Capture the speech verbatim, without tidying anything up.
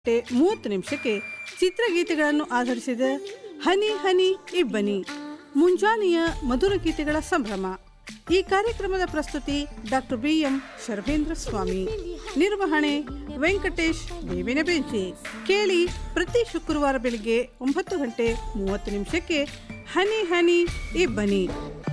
ಮೂವತ್ತು ನಿಮಿಷಕ್ಕೆ ಚಿತ್ರಗೀತೆಗಳನ್ನು ಆಧರಿಸಿದ ಹನಿ ಹನಿ ಇಬ್ಬನಿ ಮುಂಜಾನೆಯ ಮಧುರ ಗೀತೆಗಳ ಸಂಭ್ರಮ. ಈ ಕಾರ್ಯಕ್ರಮದ ಪ್ರಸ್ತುತಿ ಡಾಕ್ಟರ್ ಬಿ ಎಂ ಶರ್ವೇಂದ್ರ ಸ್ವಾಮಿ, ನಿರ್ವಹಣೆ ವೆಂಕಟೇಶ್ ಬೇವಿನ ಬೆಂಚಿ. ಕೇಳಿ ಪ್ರತಿ ಶುಕ್ರವಾರ ಬೆಳಿಗ್ಗೆ ಒಂಬತ್ತು ಗಂಟೆ ಮೂವತ್ತು ನಿಮಿಷಕ್ಕೆ ಹನಿ ಹನಿ ಇಬ್ಬನಿ.